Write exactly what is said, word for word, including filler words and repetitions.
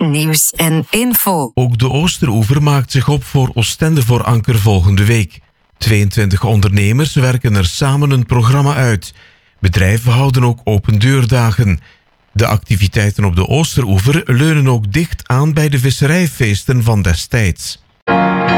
nieuws en info. Ook de Oosteroever maakt zich op voor Oostende voor Anker volgende week. tweeëntwintig ondernemers werken er samen een programma uit. Bedrijven houden ook open deurdagen. De activiteiten op de Oosteroever leunen ook dicht aan bij de visserijfeesten van destijds.